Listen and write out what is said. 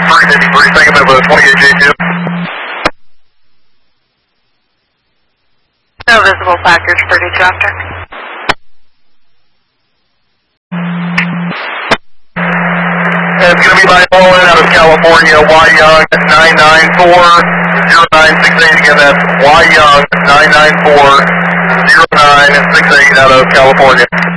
353, second of 28J2. No visible factors for detractor. It's going to be by Nolan out of California, Y Young 994-0968. Again, that's Y Young 994-0968 out of California.